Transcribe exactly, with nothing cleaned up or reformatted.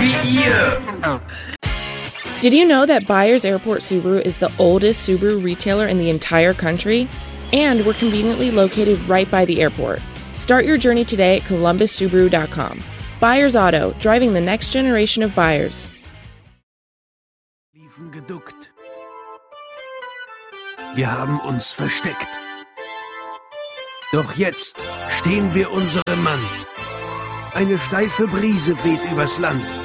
wie ihr. Did you know that Byers Airport Subaru is the oldest Subaru retailer in the entire country? And we're conveniently located right by the airport. Start your journey today at columbus subaru dot com. Byers Auto, driving the next generation of buyers. Liefen geduckt. Wir haben uns versteckt. Doch jetzt stehen wir unserem Mann. Eine steife Brise weht übers Land.